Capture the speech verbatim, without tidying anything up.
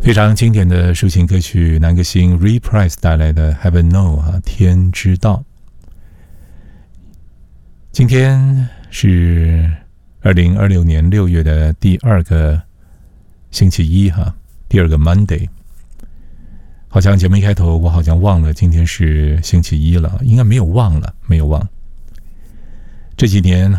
非常经典的抒情歌曲，男歌星 Reprise 带来的 Heaven Know 啊，天知道。今天是二零二六年六月的第二个星期一哈，第二个 Monday。好像节目一开头我好像忘了今天是星期一了，应该没有忘了，没有忘。这几年